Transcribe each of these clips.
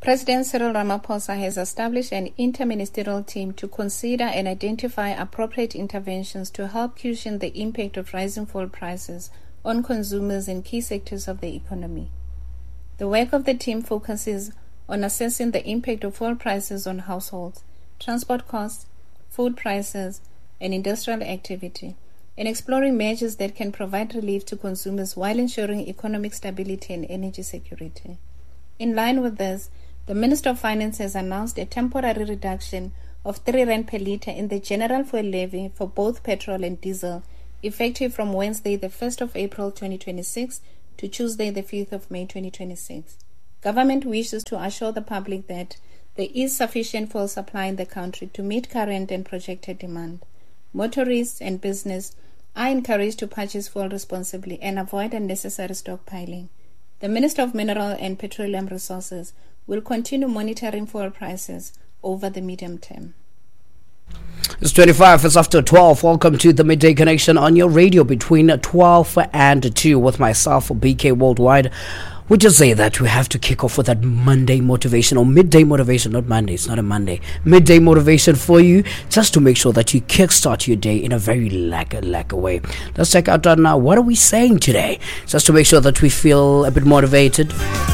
President Cyril Ramaphosa has established an interministerial team to consider and identify appropriate interventions to help cushion the impact of rising fuel prices on consumers in key sectors of the economy. The work of the team focuses on assessing the impact of fuel prices on households, transport costs, food prices, and industrial activity, and exploring measures that can provide relief to consumers while ensuring economic stability and energy security. In line with this, the Minister of Finance has announced a temporary reduction of 3 rand per litre in the general fuel levy for both petrol and diesel, effective from Wednesday, the 1st of April 2026 to Tuesday, the 5th of May 2026. Government wishes to assure the public that there is sufficient fuel supply in the country to meet current and projected demand. Motorists and business are encouraged to purchase fuel responsibly and avoid unnecessary stockpiling. The Minister of Mineral and Petroleum Resources will continue monitoring fuel prices over the medium term. It's 25, it's after 12. Welcome to the Midday Connection on your radio between 12 and 2 with myself, BK Worldwide. We just say that we have to kick off with that Monday motivation, or midday motivation, not Monday, it's not a Monday. Midday motivation for you, just to make sure that you kickstart your day in a very lacquer way. Let's check out now, what are we saying today? Just to make sure that we feel a bit motivated.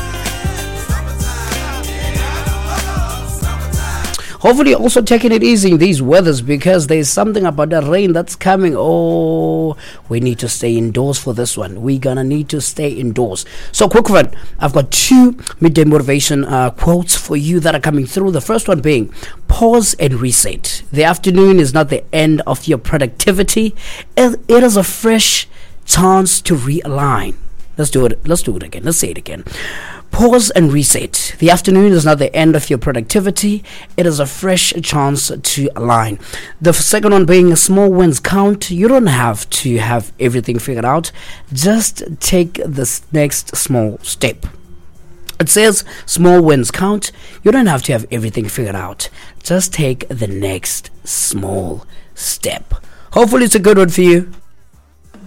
Hopefully also taking it easy in these weathers, because there's something about the rain that's coming. Oh, we need to stay indoors for this one. We're gonna need to stay indoors. So quick one, I've got 2 midday motivation quotes for you that are coming through. The first one being, pause and reset. The afternoon is not the end of your productivity. It is a fresh chance to realign. Let's do it again. Let's say it again. Pause and reset. The afternoon is not the end of your productivity. It is a fresh chance to align. The second one being, small wins count. You don't have to have everything figured out. Just take this next small step. It says small wins count. You don't have to have everything figured out. Just take the next small step. Hopefully it's a good one for you.